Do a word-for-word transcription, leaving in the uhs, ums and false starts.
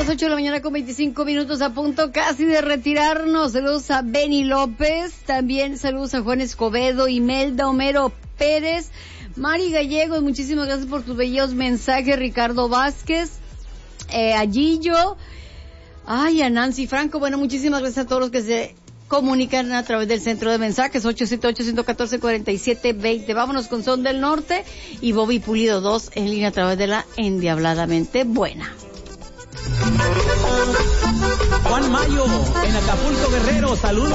las ocho de la mañana con veinticinco minutos, a punto casi de retirarnos. Saludos a Benny López, también saludos a Juan Escobedo, Imelda, Homero Pérez, Mari Gallegos, muchísimas gracias por tus bellos mensajes. Ricardo Vázquez, eh, a Gillo, ay, a Nancy Franco. Bueno, muchísimas gracias a todos los que se comunican a través del centro de mensajes ocho siete ocho, uno cuatro cuatro, siete dos cero. Vámonos con Son del Norte y Bobby Pulido dos en línea a través de la Endiabladamente Buena. Juan Mayo, en Acapulco, Guerrero, saludos.